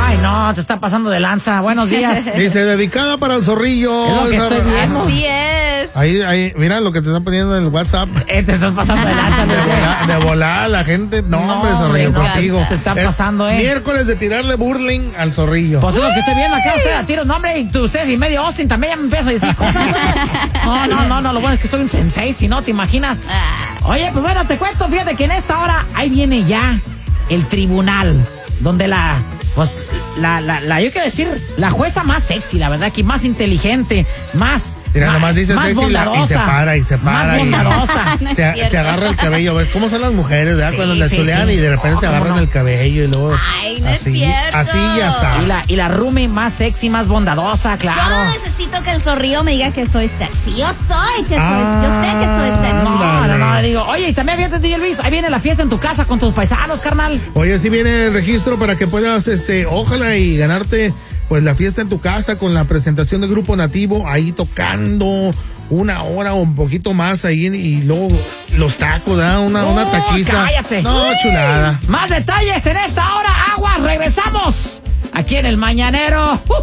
Ay, no, te está pasando de lanza. Buenos días. Dice, dedicada para el zorrillo. Es lo que estoy viendo. Así es. Ahí, mira lo que te están poniendo en el WhatsApp. Te estás pasando de lanza. De volada, la gente. No, hombre, zorrillo, no, contigo. te está pasando, Miércoles de tirarle burling al zorrillo. Pues es lo que estoy viendo acá, usted a tiros, no, hombre, y ustedes y medio Austin también ya me empieza a decir cosas. No, lo bueno es que soy un sensei, si no, ¿te imaginas? Oye, pues bueno, te cuento, fíjate que en esta hora, ahí viene ya el tribunal, donde yo quiero decir, la jueza más sexy, la verdad, que más inteligente, más... Mira, nomás dice más sexy bondadosa, y se para. Más bondadosa. Se agarra el cabello. ¿Ves cómo son las mujeres, verdad? Sí, Cuando le chulean y de repente se agarran el cabello y luego... Ay, no es cierto. Así ya está. Y la roomie más sexy, más bondadosa, claro. Yo necesito que el zorrillo me diga que soy sexy. Yo sé que soy sexy. No, digo, oye, y también fíjate, DJ Luis, ahí viene la fiesta en tu casa con tus paisanos, carnal. Oye, sí viene el registro para que puedas, ojalá y ganarte, pues, la fiesta en tu casa con la presentación de Grupo Nativo, ahí tocando 1 hora o un poquito más ahí, y luego los tacos, ¿verdad? Una taquiza. Cállate. No, chulada. Más detalles en esta hora, agua, regresamos aquí en El Mañanero.